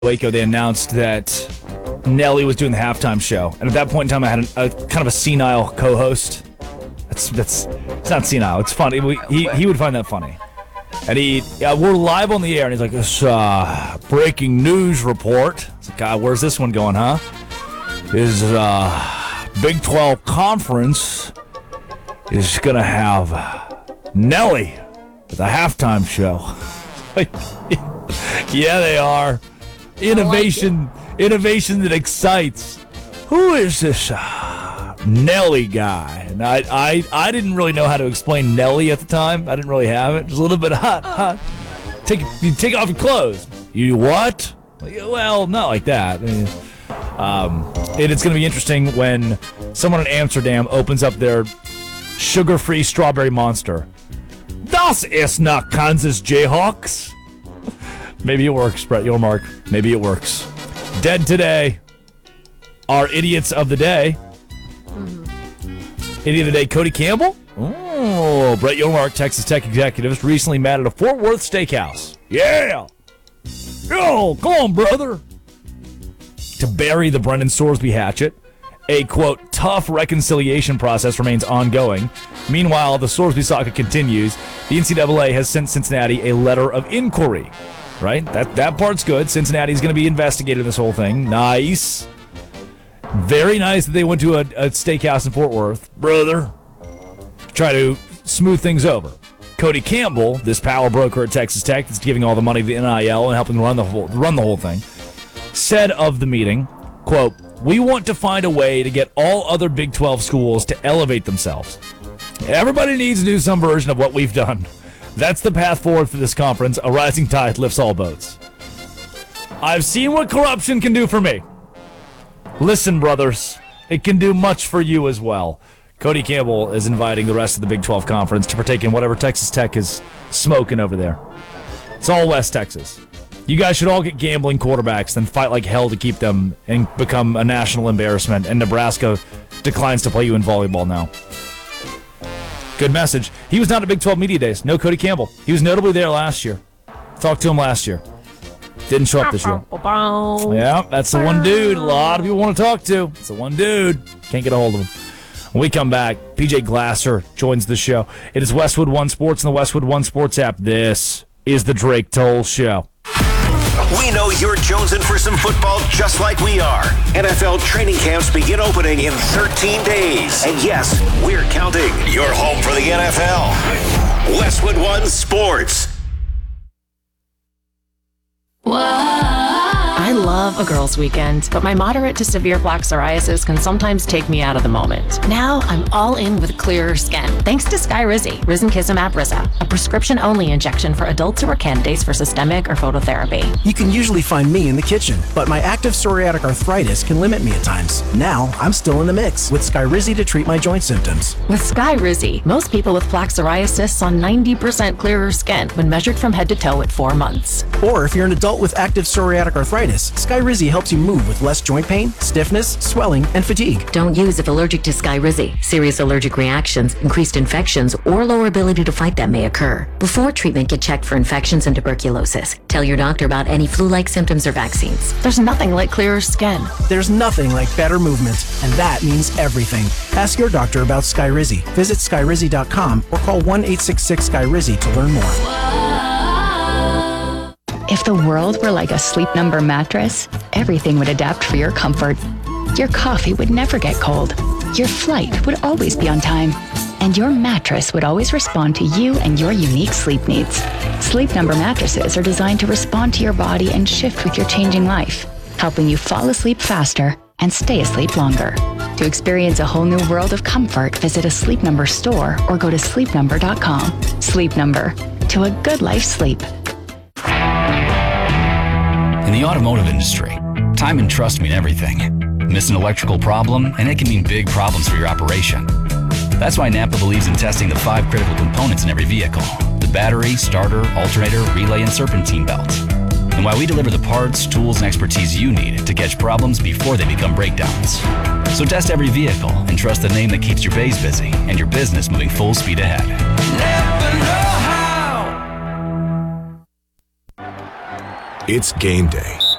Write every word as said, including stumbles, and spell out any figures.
Waco, they announced that Nelly was doing the halftime show, and at that point in time, I had a, a kind of a senile co-host. That's that's it's not senile. It's funny. We, he he would find that funny, and he yeah, we're live on the air, and he's like, "This uh, breaking news report." It's like, God, where's this one going, huh? Is uh, Big twelve conference is gonna have Nelly at the halftime show. Yeah, they are. Innovation, like innovation that excites. Who is this uh, Nelly guy? And I, I, I didn't really know how to explain Nelly at the time. I didn't really have it. Just a little bit hot, hot. Take, you take off your clothes. You what? Well, not like that. I mean, um, and it's going to be interesting when someone in Amsterdam opens up their sugar-free strawberry monster. Das ist not Kansas Jayhawks. Maybe it works, Brett Yormark. Maybe it works. Dead today are idiots of the day. Mm-hmm. Idiot of the day, Cody Campbell. Oh, Brett Yormark, Texas Tech executives, recently mad at a Fort Worth steakhouse. Yeah. Yo, come on, brother. To bury the Brendan Sorsby hatchet. A, quote, tough reconciliation process remains ongoing. Meanwhile, the Sorsby saga continues. The N C double A has sent Cincinnati a letter of inquiry. Right? That that part's good. Cincinnati's going to be investigating this whole thing. Nice. Very nice that they went to a, a steakhouse in Fort Worth. Brother. Try to smooth things over. Cody Campbell, this power broker at Texas Tech that's giving all the money to the N I L and helping run the whole, run the whole thing, said of the meeting, quote, "We want to find a way to get all other Big twelve schools to elevate themselves. Everybody needs to do some version of what we've done. That's the path forward for this conference. A rising tide lifts all boats. I've seen what corruption can do for me. Listen, brothers, it can do much for you as well." Cody Campbell is inviting the rest of the Big twelve conference to partake in whatever Texas Tech is smoking over there. It's all West Texas. You guys should all get gambling quarterbacks, then fight like hell to keep them and become a national embarrassment. And Nebraska declines to play you in volleyball now. Good message. He was not at Big twelve Media Days. No Cody Campbell. He was notably there last year. Talked to him last year. Didn't show up this year. Yeah, that's the one dude a lot of people want to talk to. It's the one dude. Can't get a hold of him. When we come back, P J Glasser joins the show. It is Westwood One Sports and the Westwood One Sports app. This is the Drake Toll Show. We know you're jonesing for some football just like we are. N F L training camps begin opening in thirteen days. And yes, we're counting. You're home for the N F L. Westwood One Sports. I love a girls' weekend, but my moderate to severe plaque psoriasis can sometimes take me out of the moment. Now I'm all in with clearer skin, thanks to Skyrizi, Risankizumab Risa, a prescription-only injection for adults who are candidates for systemic or phototherapy. You can usually find me in the kitchen, but my active psoriatic arthritis can limit me at times. Now I'm still in the mix with Skyrizi to treat my joint symptoms. With Skyrizi, most people with plaque psoriasis saw ninety percent clearer skin when measured from head to toe at four months. Or if you're an adult with active psoriatic arthritis, Skyrizi helps you move with less joint pain, stiffness, swelling, and fatigue. Don't use if allergic to Skyrizi. Serious allergic reactions, increased infections, or lower ability to fight them may occur. Before treatment, get checked for infections and tuberculosis. Tell your doctor about any flu-like symptoms or vaccines. There's nothing like clearer skin. There's nothing like better movement, and that means everything. Ask your doctor about Skyrizi. Visit Skyrizi dot com or call one eight six six Skyrizi to learn more. If the world were like a Sleep Number mattress, everything would adapt for your comfort. Your coffee would never get cold. Your flight would always be on time. And your mattress would always respond to you and your unique sleep needs. Sleep Number mattresses are designed to respond to your body and shift with your changing life, helping you fall asleep faster and stay asleep longer. To experience a whole new world of comfort, visit a Sleep Number store or go to sleep number dot com. Sleep Number. To a good life sleep. In the automotive industry, time and trust mean everything. Miss an electrical problem, and it can mean big problems for your operation. That's why Napa believes in testing the five critical components in every vehicle: the battery, starter, alternator, relay, and serpentine belt. And why we deliver the parts, tools, and expertise you need to catch problems before they become breakdowns. So test every vehicle and trust the name that keeps your bays busy and your business moving full speed ahead. Never know how. It's game day.